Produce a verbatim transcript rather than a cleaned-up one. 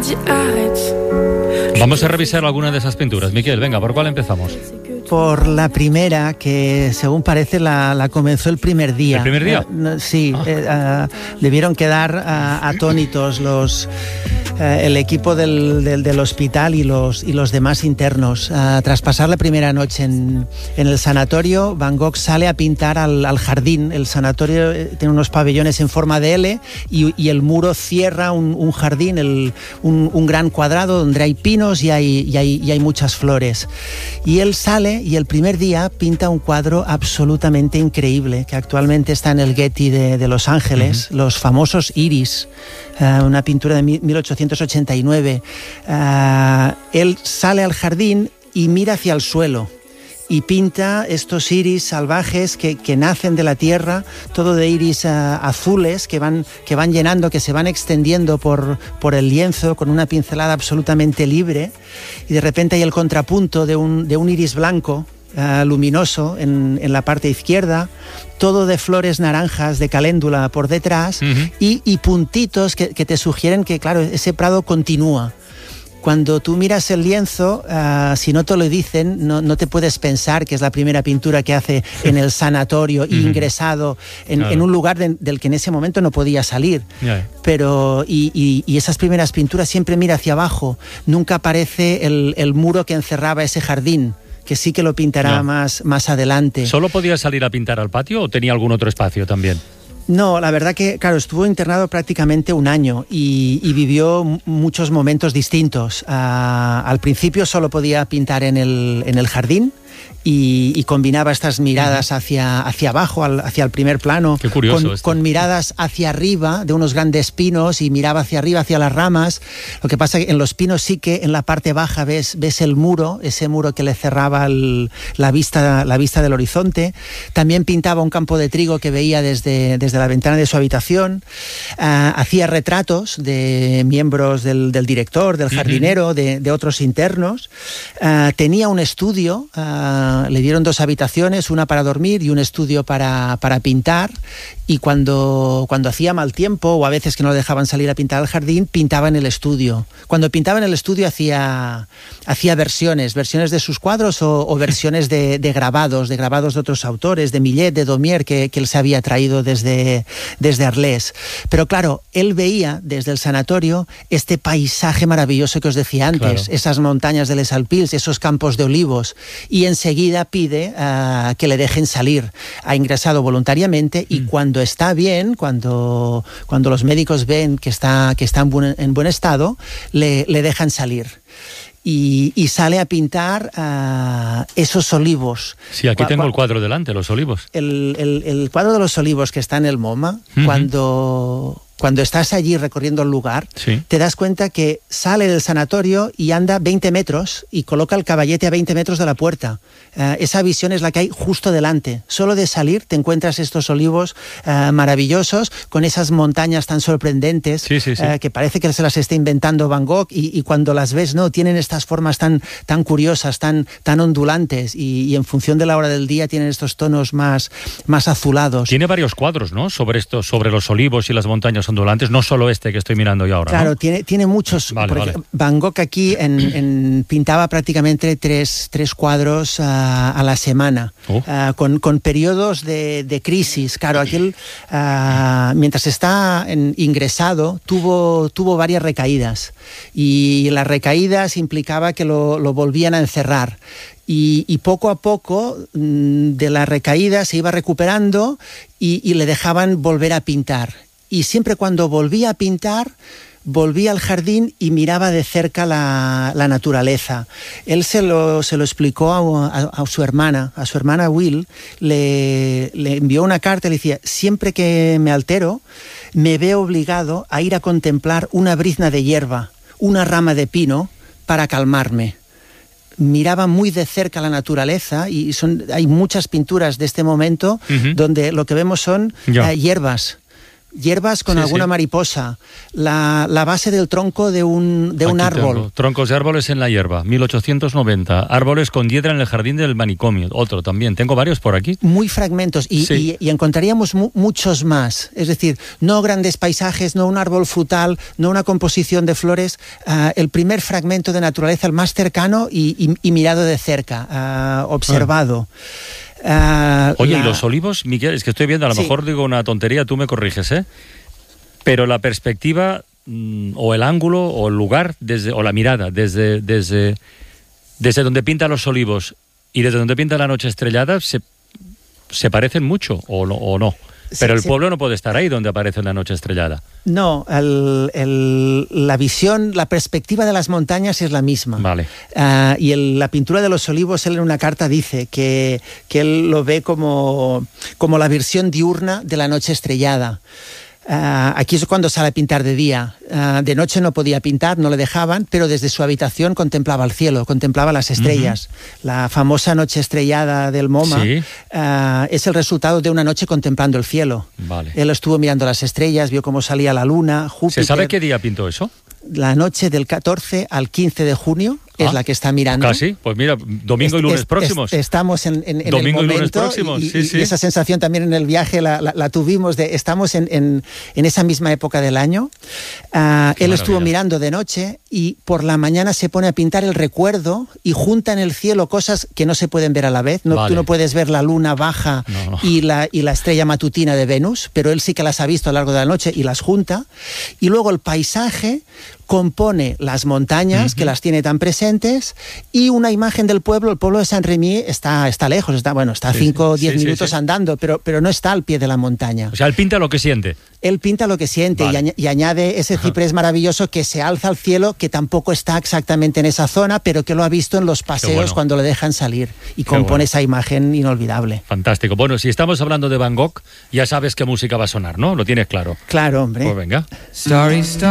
Vamos a revisar alguna de esas pinturas. Miquel, venga, ¿por cuál empezamos? Por la primera, que según parece la, la comenzó el primer día. ¿El primer día? Eh, no, sí, ah. eh, uh, debieron quedar uh, atónitos los... Uh, el equipo del, del, del hospital y los, y los demás internos. Uh, tras pasar la primera noche en, en el sanatorio, Van Gogh sale a pintar al, al jardín. El sanatorio tiene unos pabellones en forma de L y, y el muro cierra un, un jardín, el, un, un gran cuadrado donde hay pinos y hay, y, hay, y hay muchas flores. Y él sale y el primer día pinta un cuadro absolutamente increíble que actualmente está en el Getty de, de Los Ángeles, uh-huh. los famosos iris. Uh, una pintura de mil ochocientos ochenta y nueve. Uh, él sale al jardín y mira hacia el suelo y pinta estos iris salvajes que, que nacen de la tierra, todo de iris uh, azules que van, que van llenando, que se van extendiendo por, por el lienzo con una pincelada absolutamente libre, y de repente hay el contrapunto de un, de un iris blanco Uh, luminoso en, en la parte izquierda, todo de flores naranjas de caléndula por detrás, uh-huh. y, y puntitos que, que te sugieren que, claro, ese prado continúa. Cuando tú miras el lienzo, uh, si no te lo dicen, no, no te puedes pensar que es la primera pintura que hace en el sanatorio, uh-huh. ingresado en, claro. en un lugar de, del que en ese momento no podía salir. Yeah. Pero, y, y, y esas primeras pinturas siempre mira hacia abajo, nunca aparece el, el muro que encerraba ese jardín, que sí que lo pintará no. más, más adelante. ¿Solo podía salir a pintar al patio o tenía algún otro espacio también? No, la verdad que, claro, estuvo internado prácticamente un año y, y vivió m- muchos momentos distintos. Uh, al principio solo podía pintar en el, en el jardín, y, y combinaba estas miradas hacia, hacia abajo, al, hacia el primer plano. Qué curioso con, esto. con miradas hacia arriba de unos grandes pinos, y miraba hacia arriba, hacia las ramas. Lo que pasa es que en los pinos sí que en la parte baja ves, ves el muro, ese muro que le cerraba el, la, vista, la vista del horizonte. También pintaba un campo de trigo que veía desde, desde la ventana de su habitación. Uh, hacía retratos de miembros del, del director, del jardinero, uh-huh. de, de otros internos. Uh, tenía un estudio, uh, le dieron dos habitaciones, una para dormir y un estudio para, para pintar, y cuando, cuando hacía mal tiempo o a veces que no lo dejaban salir a pintar al jardín, pintaba en el estudio. Cuando pintaba en el estudio hacía, hacía versiones, versiones de sus cuadros o, o versiones de, de grabados, de grabados de otros autores, de Millet, de Daumier, que, que él se había traído desde, desde Arles. Pero claro, él veía desde el sanatorio este paisaje maravilloso que os decía antes, claro. esas montañas de Les Alpilles, esos campos de olivos, y enseguida pide uh, que le dejen salir. Ha ingresado voluntariamente y mm. cuando está bien, cuando, cuando los médicos ven que está, que está en, buen, en buen estado, le, le dejan salir. Y, y sale a pintar uh, esos olivos. Sí, aquí tengo el cuadro delante, los olivos. El, el, el cuadro de los olivos que está en el MoMA, uh-huh. cuando... Cuando estás allí recorriendo el lugar, sí. te das cuenta que sale del sanatorio y anda veinte metros y coloca el caballete a veinte metros de la puerta. Uh, esa visión es la que hay justo delante. Solo de salir te encuentras estos olivos uh, maravillosos, con esas montañas tan sorprendentes, sí, sí, sí. Uh, que parece que se las está inventando Van Gogh, y, y cuando las ves, no, tienen estas formas tan, tan curiosas, tan, tan ondulantes, y, y en función de la hora del día tienen estos tonos más, más azulados. Tiene varios cuadros, ¿no?, sobre esto, sobre los olivos y las montañas ondulantes, no solo este que estoy mirando yo ahora. Claro, ¿no? tiene, tiene muchos. Vale, por vale. ejemplo, Van Gogh aquí en, en, pintaba prácticamente tres, tres cuadros uh, a la semana, oh. uh, con, con periodos de, de crisis. Claro, aquel, uh, mientras está en, ingresado, tuvo, tuvo varias recaídas, y las recaídas implicaba que lo, lo volvían a encerrar. Y, y poco a poco de la recaída se iba recuperando y, y le dejaban volver a pintar. Y siempre cuando volvía a pintar, volvía al jardín y miraba de cerca la, la naturaleza. Él se lo, se lo explicó a, a, a su hermana, a su hermana Will, le, le envió una carta y le decía: siempre que me altero, me veo obligado a ir a contemplar una brizna de hierba, una rama de pino, para calmarme. Miraba muy de cerca la naturaleza, y son, hay muchas pinturas de este momento uh-huh. donde lo que vemos son uh, hierbas, hierbas con Sí, alguna sí. mariposa, la, la base del tronco de un, de un Aquí árbol. tengo. Troncos de árboles en la hierba, mil ochocientos noventa. Árboles con hiedra en el jardín del manicomio, otro también. Tengo varios por aquí. Muy fragmentos y, Sí. y, y encontraríamos mu muchos más. Es decir, no grandes paisajes, no un árbol frutal, no una composición de flores. Uh, el primer fragmento de naturaleza, el más cercano y, y, y mirado de cerca, uh, observado. Uh, Oye, la... ¿y los olivos, Miquel? Es que estoy viendo, a lo Sí. mejor digo una tontería, tú me corriges, ¿eh? Pero la perspectiva, mmm, o el ángulo, o el lugar, desde, o la mirada, desde, desde, desde donde pintan los olivos y desde donde pinta la noche estrellada, se, se parecen mucho, o no. O no. Pero el sí. pueblo no puede estar ahí donde aparece la noche estrellada. No, el, el, la visión, la perspectiva de las montañas es la misma. Vale. Uh, y el, la pintura de los olivos, él en una carta dice que, que él lo ve como, como la versión diurna de la noche estrellada. Uh, aquí es cuando sale a pintar de día. Uh, de noche no podía pintar, no le dejaban, pero desde su habitación contemplaba el cielo, contemplaba las estrellas. Uh-huh. La famosa noche estrellada del MoMA sí. uh, es el resultado de una noche contemplando el cielo. Vale. Él estuvo mirando las estrellas, vio cómo salía la luna, Júpiter. ¿Se sabe qué día pintó eso? La noche del catorce al quince de junio es ah, la que está mirando. Casi, pues mira, domingo y lunes es, próximos. Es, estamos en, en, en domingo el momento y lunes próximos, y, sí, y, sí. y esa sensación también en el viaje la, la, la tuvimos de estamos en, en, en esa misma época del año. Uh, él estuvo mirando de noche y por la mañana se pone a pintar el recuerdo y junta en el cielo cosas que no se pueden ver a la vez. No, vale. Tú no puedes ver la luna baja no, no. Y, la, y la estrella matutina de Venus, pero él sí que las ha visto a lo largo de la noche y las junta. Y luego el paisaje compone las montañas, uh-huh. que las tiene tan presentes, y una imagen del pueblo. El pueblo de Saint-Rémy está, está lejos, está, bueno, está a cinco o diez sí, minutos sí, sí. andando, pero, pero no está al pie de la montaña. O sea, él pinta lo que siente. Él pinta lo que siente, vale. y, añ y añade ese ciprés maravilloso que se alza al cielo, que tampoco está exactamente en esa zona, pero que lo ha visto en los paseos bueno. cuando le dejan salir, y Qué compone bueno. esa imagen inolvidable. Fantástico. Bueno, si estamos hablando de Van Gogh, ya sabes qué música va a sonar, ¿no? Lo tienes claro. Claro, hombre. Pues venga. Starry, starry.